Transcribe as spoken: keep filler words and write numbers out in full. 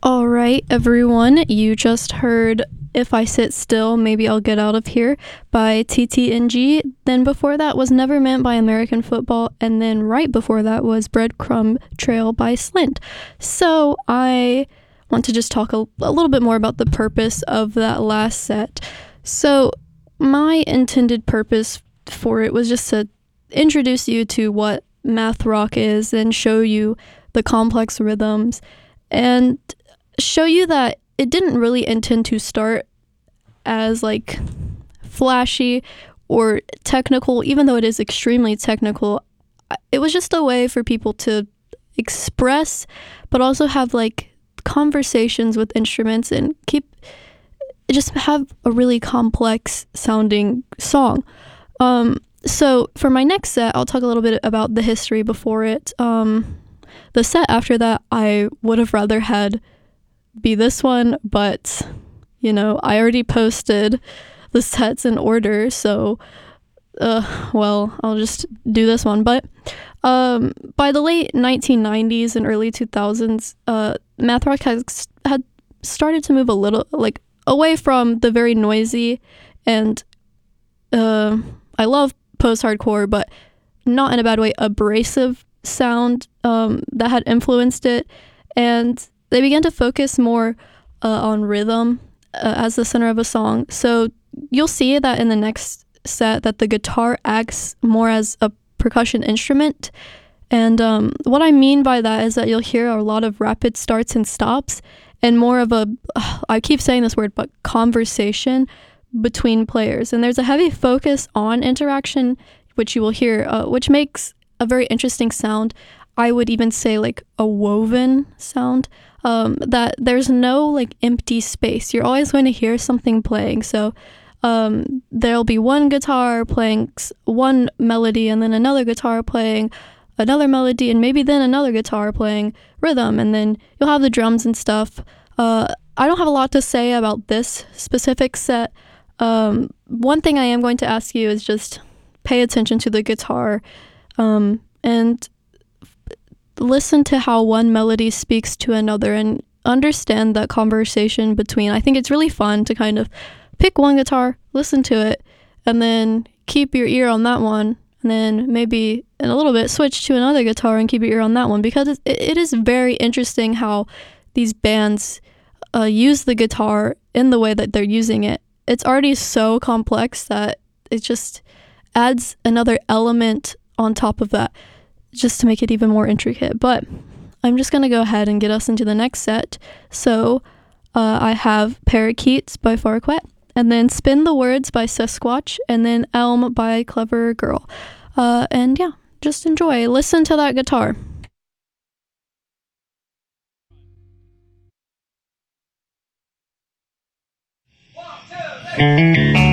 All right, everyone, you just heard If I Sit Still, Maybe I'll Get Out of Here by T T N G. Then before that was Never Meant by American Football. And then right before that was Breadcrumb Trail by Slint. So I want to just talk a, a little bit more about the purpose of that last set. So my intended purpose for it was just to introduce you to what math rock is and show you the complex rhythms and show you that it didn't really intend to start as like flashy or technical, even though it is extremely technical. It was just a way for people to express, but also have like conversations with instruments and keep just have a really complex sounding song. Um, so for my next set, I'll talk a little bit about the history before it. Um, the set after that, I would have rather had be this one, but you know, I already posted the sets in order, so uh, well, I'll just do this one. But um, by the late nineteen nineties and early two thousands, uh, math rock has had started to move a little like away from the very noisy and uh, I love post-hardcore, but not in a bad way, abrasive sound um, that had influenced it, and they began to focus more uh, on rhythm uh, as the center of a song. So you'll see that in the next set that the guitar acts more as a percussion instrument. And um, what I mean by that is that you'll hear a lot of rapid starts and stops and more of a, uh, I keep saying this word, but conversation between players. And there's a heavy focus on interaction, which you will hear, uh, which makes a very interesting sound. I would even say like a woven sound, um, that there's no like empty space. You're always going to hear something playing. So um, there'll be one guitar playing one melody and then another guitar playing another melody and maybe then another guitar playing rhythm, and then you'll have the drums and stuff. Uh, I don't have a lot to say about this specific set. Um, one thing I am going to ask you is just pay attention to the guitar um, and listen to how one melody speaks to another and understand that conversation between. I think it's really fun to kind of pick one guitar, listen to it, and then keep your ear on that one, and then maybe in a little bit switch to another guitar and keep your ear on that one, because it, it is very interesting how these bands uh, use the guitar in the way that they're using it. It's already so complex that it just adds another element on top of that, just to make it even more intricate. But I'm just going to go ahead and get us into the next set. So uh, I have Parakeets by Farquet, and then Spin the Words by Sasquatch, and then Elm by Clever Girl. Uh, and yeah, just enjoy. Listen to that guitar. One, two, three.